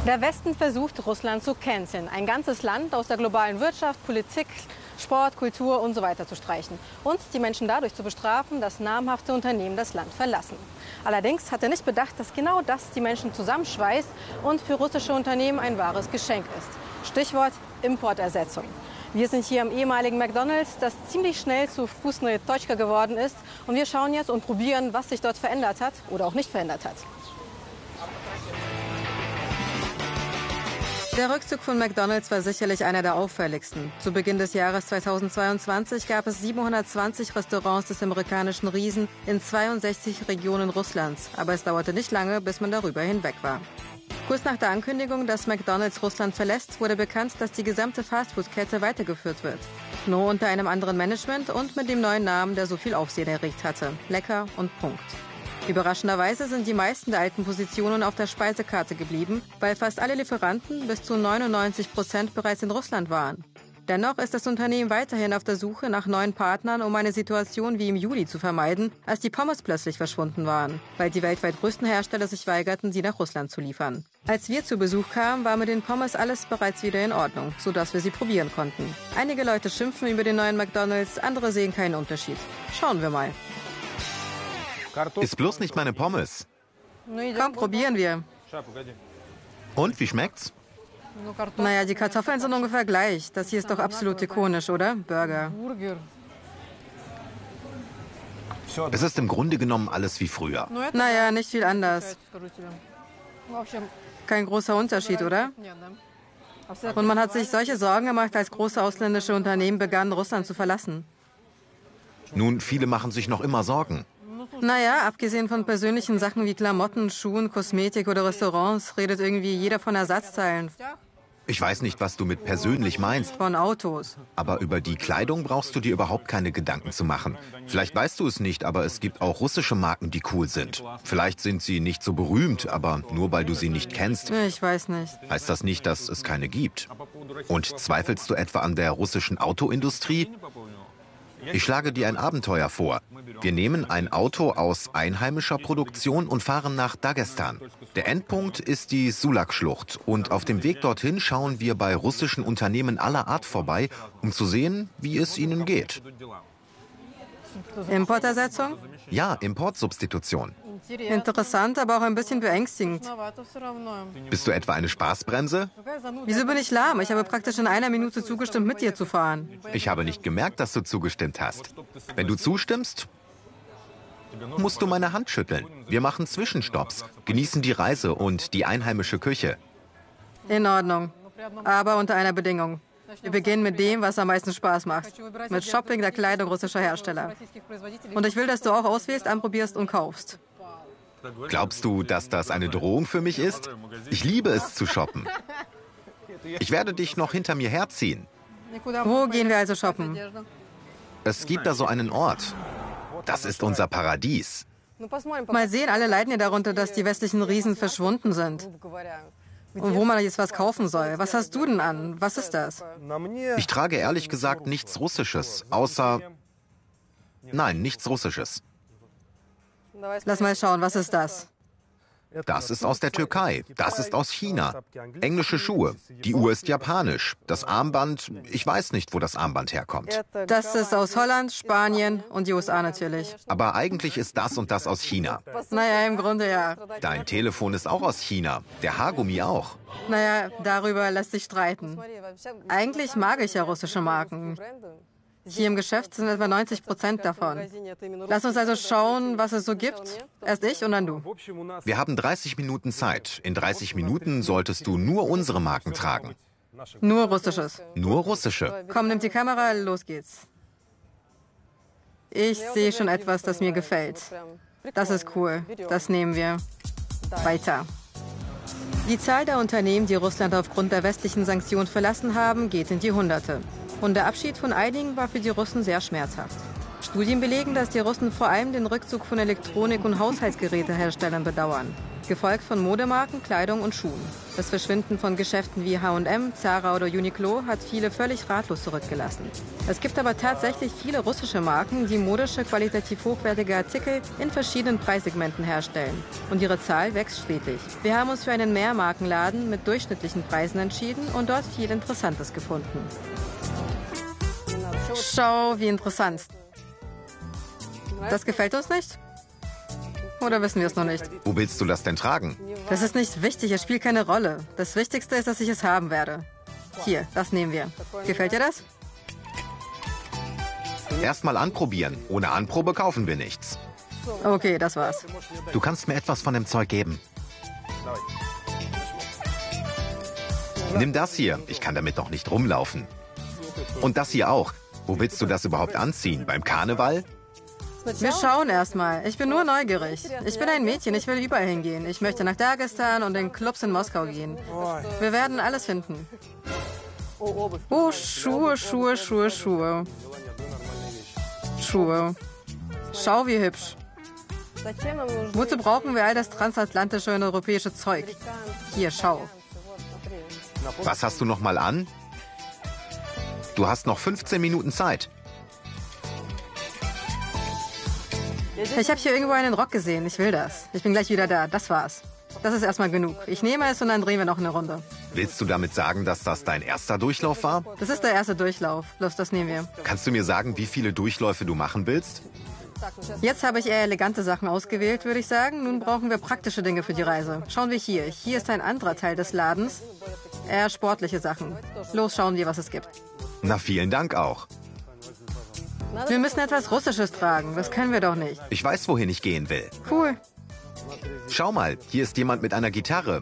Der Westen versucht, Russland zu canceln. Ein ganzes Land aus der globalen Wirtschaft, Politik, Sport, Kultur und so weiter zu streichen. Und die Menschen dadurch zu bestrafen, dass namhafte Unternehmen das Land verlassen. Allerdings hat er nicht bedacht, dass genau das die Menschen zusammenschweißt und für russische Unternehmen ein wahres Geschenk ist. Stichwort Importersetzung. Wir sind hier am ehemaligen McDonald's, das ziemlich schnell zu Vkusnaya Tochka geworden ist. Und wir schauen jetzt und probieren, was sich dort verändert hat oder auch nicht verändert hat. Der Rückzug von McDonald's war sicherlich einer der auffälligsten. Zu Beginn des Jahres 2022 gab es 720 Restaurants des amerikanischen Riesen in 62 Regionen Russlands. Aber es dauerte nicht lange, bis man darüber hinweg war. Kurz nach der Ankündigung, dass McDonald's Russland verlässt, wurde bekannt, dass die gesamte Fastfood-Kette weitergeführt wird. Nur unter einem anderen Management und mit dem neuen Namen, der so viel Aufsehen erregt hatte. Lecker und Punkt. Überraschenderweise sind die meisten der alten Positionen auf der Speisekarte geblieben, weil fast alle Lieferanten, bis zu 99%, bereits in Russland waren. Dennoch ist das Unternehmen weiterhin auf der Suche nach neuen Partnern, um eine Situation wie im Juli zu vermeiden, als die Pommes plötzlich verschwunden waren, weil die weltweit größten Hersteller sich weigerten, sie nach Russland zu liefern. Als wir zu Besuch kamen, war mit den Pommes alles bereits wieder in Ordnung, sodass wir sie probieren konnten. Einige Leute schimpfen über den neuen McDonald's, andere sehen keinen Unterschied. Schauen wir mal. Ist bloß nicht meine Pommes. Komm, probieren wir. Und, wie schmeckt's? Naja, die Kartoffeln sind ungefähr gleich. Das hier ist doch absolut ikonisch, oder? Burger. Es ist im Grunde genommen alles wie früher. Naja, nicht viel anders. Kein großer Unterschied, oder? Und man hat sich solche Sorgen gemacht, als große ausländische Unternehmen begannen, Russland zu verlassen. Nun, viele machen sich noch immer Sorgen. Naja, abgesehen von persönlichen Sachen wie Klamotten, Schuhen, Kosmetik oder Restaurants, redet irgendwie jeder von Ersatzteilen. Ich weiß nicht, was du mit persönlich meinst. Von Autos. Aber über die Kleidung brauchst du dir überhaupt keine Gedanken zu machen. Vielleicht weißt du es nicht, aber es gibt auch russische Marken, die cool sind. Vielleicht sind sie nicht so berühmt, aber nur weil du sie nicht kennst, Ich weiß nicht. heißt das nicht, dass es keine gibt. Und zweifelst du etwa an der russischen Autoindustrie? Ich schlage dir ein Abenteuer vor. Wir nehmen ein Auto aus einheimischer Produktion und fahren nach Dagestan. Der Endpunkt ist die Sulak-Schlucht und auf dem Weg dorthin schauen wir bei russischen Unternehmen aller Art vorbei, um zu sehen, wie es ihnen geht. Importersetzung? Ja, Importsubstitution. Interessant, aber auch ein bisschen beängstigend. Bist du etwa eine Spaßbremse? Wieso bin ich lahm? Ich habe praktisch in einer Minute zugestimmt, mit dir zu fahren. Ich habe nicht gemerkt, dass du zugestimmt hast. Wenn du zustimmst, musst du meine Hand schütteln. Wir machen Zwischenstopps, genießen die Reise und die einheimische Küche. In Ordnung. Aber unter einer Bedingung. Wir beginnen mit dem, was am meisten Spaß macht. Mit Shopping der Kleidung russischer Hersteller. Und ich will, dass du auch auswählst, anprobierst und kaufst. Glaubst du, dass das eine Drohung für mich ist? Ich liebe es zu shoppen. Ich werde dich noch hinter mir herziehen. Wo gehen wir also shoppen? Es gibt da so einen Ort. Das ist unser Paradies. Mal sehen, alle leiden ja darunter, dass die westlichen Riesen verschwunden sind. Und wo man jetzt was kaufen soll. Was hast du denn an? Was ist das? Ich trage ehrlich gesagt nichts Russisches, außer... Nein, nichts Russisches. Lass mal schauen, was ist das? Das ist aus der Türkei, das ist aus China. Englische Schuhe, die Uhr ist japanisch. Das Armband, ich weiß nicht, wo das Armband herkommt. Das ist aus Holland, Spanien und die USA natürlich. Aber eigentlich ist das und das aus China. Naja, im Grunde ja. Dein Telefon ist auch aus China, der Haargummi auch. Naja, darüber lässt sich streiten. Eigentlich mag ich ja russische Marken. Hier im Geschäft sind etwa 90% davon. Lass uns also schauen, was es so gibt. Erst ich und dann du. Wir haben 30 Minuten Zeit. In 30 Minuten solltest du nur unsere Marken tragen. Nur Russisches. Nur russische. Komm, nimm die Kamera, los geht's. Ich sehe schon etwas, das mir gefällt. Das ist cool. Das nehmen wir. Weiter. Die Zahl der Unternehmen, die Russland aufgrund der westlichen Sanktionen verlassen haben, geht in die Hunderte. Und der Abschied von einigen war für die Russen sehr schmerzhaft. Studien belegen, dass die Russen vor allem den Rückzug von Elektronik- und Haushaltsgeräteherstellern bedauern. gefolgt von Modemarken, Kleidung und Schuhen. Das Verschwinden von Geschäften wie H&M, Zara oder Uniqlo hat viele völlig ratlos zurückgelassen. Es gibt aber tatsächlich viele russische Marken, die modische, qualitativ hochwertige Artikel in verschiedenen Preissegmenten herstellen. Und ihre Zahl wächst stetig. Wir haben uns für einen Mehrmarkenladen mit durchschnittlichen Preisen entschieden und dort viel Interessantes gefunden. Schau, wie interessant. Das gefällt uns nicht? Oder wissen wir es noch nicht? Wo willst du das denn tragen? Das ist nicht wichtig, es spielt keine Rolle. Das Wichtigste ist, dass ich es haben werde. Hier, das nehmen wir. Gefällt dir das? Erstmal anprobieren. Ohne Anprobe kaufen wir nichts. Okay, das war's. Du kannst mir etwas von dem Zeug geben. Nimm das hier. Ich kann damit noch nicht rumlaufen. Und das hier auch. Wo willst du das überhaupt anziehen? Beim Karneval? Wir schauen erstmal. Ich bin nur neugierig. Ich bin ein Mädchen, ich will überall hingehen. Ich möchte nach Dagestan und in Clubs in Moskau gehen. Wir werden alles finden. Oh, Schuhe, Schuhe, Schuhe, Schuhe. Schuhe. Schau, wie hübsch. Wozu brauchen wir all das transatlantische und europäische Zeug? Hier, schau. Was hast du noch mal an? Du hast noch 15 Minuten Zeit. Ich habe hier irgendwo einen Rock gesehen. Ich will das. Ich bin gleich wieder da. Das war's. Das ist erstmal genug. Ich nehme es und dann drehen wir noch eine Runde. Willst du damit sagen, dass das dein erster Durchlauf war? Das ist der erste Durchlauf. Bloß das nehmen wir. Kannst du mir sagen, wie viele Durchläufe du machen willst? Jetzt habe ich eher elegante Sachen ausgewählt, würde ich sagen. Nun brauchen wir praktische Dinge für die Reise. Schauen wir hier. Hier ist ein anderer Teil des Ladens. Eher sportliche Sachen. Los, schauen wir, was es gibt. Na, vielen Dank auch. Wir müssen etwas Russisches tragen. Das können wir doch nicht. Ich weiß, wohin ich gehen will. Cool. Schau mal, hier ist jemand mit einer Gitarre.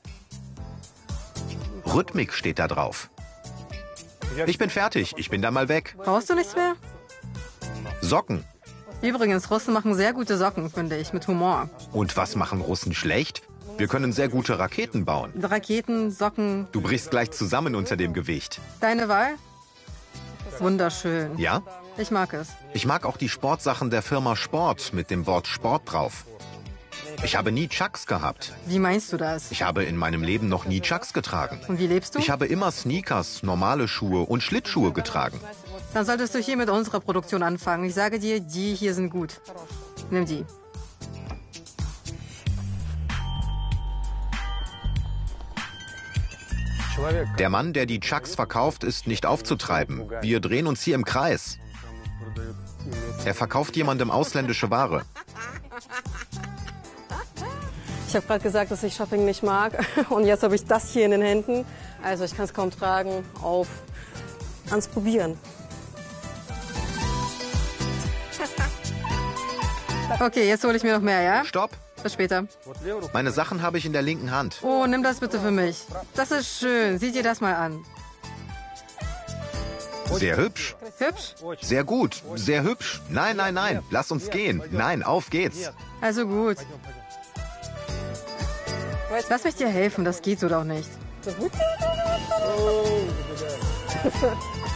Rhythmik steht da drauf. Ich bin fertig. Ich bin da mal weg. Brauchst du nichts mehr? Socken. Übrigens, Russen machen sehr gute Socken, finde ich, mit Humor. Und was machen Russen schlecht? Wir können sehr gute Raketen bauen. Raketen, Socken. Du brichst gleich zusammen unter dem Gewicht. Deine Wahl? Wunderschön. Ja? Ich mag es. Ich mag auch die Sportsachen der Firma Sport mit dem Wort Sport drauf. Ich habe nie Chucks gehabt. Wie meinst du das? Ich habe in meinem Leben noch nie Chucks getragen. Und wie lebst du? Ich habe immer Sneakers, normale Schuhe und Schlittschuhe getragen. Dann solltest du hier mit unserer Produktion anfangen. Ich sage dir, die hier sind gut. Nimm die. Der Mann, der die Chucks verkauft, ist nicht aufzutreiben. Wir drehen uns hier im Kreis. Er verkauft jemandem ausländische Ware. Ich habe gerade gesagt, dass ich Shopping nicht mag. Und jetzt habe ich das hier in den Händen. Also ich kann es kaum tragen. Auf ans Probieren. Okay, jetzt hole ich mir noch mehr, ja? Stopp! Bis später. Meine Sachen habe ich in der linken Hand. Oh, nimm das bitte für mich. Das ist schön. Sieh dir das mal an. Sehr hübsch. Hübsch? Sehr gut. Sehr hübsch. Nein, nein, nein. Lass uns gehen. Nein, auf geht's. Also gut. Lass mich dir helfen. Das geht so doch nicht.